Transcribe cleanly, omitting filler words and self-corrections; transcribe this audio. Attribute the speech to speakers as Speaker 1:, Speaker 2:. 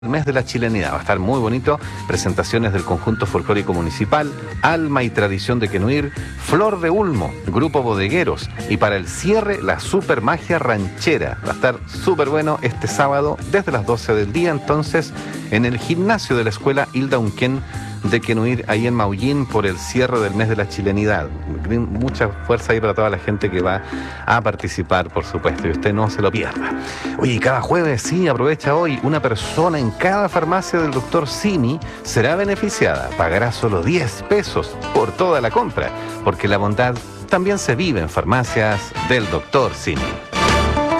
Speaker 1: El mes de la chilenidad va a estar muy bonito, presentaciones del conjunto folclórico municipal, Alma y Tradición de Quenuir, Flor de Ulmo, Grupo Bodegueros y para el cierre la super magia ranchera. Va a estar súper bueno este sábado desde las 12 del día, entonces en el gimnasio de la escuela Hilda Unquén de Quenuir, ahí en Maullín, por el cierre del mes de la chilenidad. Mucha fuerza ahí para toda la gente que va a participar, por supuesto, y usted no se lo pierda. Oye, cada jueves, sí, aprovecha hoy, una persona en cada farmacia del doctor Simi será beneficiada. Pagará solo 10 pesos por toda la compra, porque la bondad también se vive en farmacias del doctor Simi.